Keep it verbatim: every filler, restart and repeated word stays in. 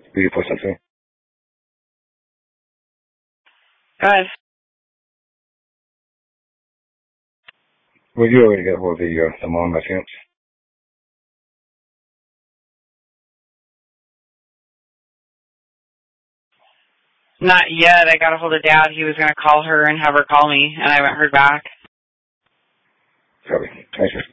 Who you pushing to? Good. Well, you already got hold of the, uh, the mom by chance? Not yet. I got a hold of Dad. He was going to call her and have her call me, and I haven't heard back. Sorry. Thanks for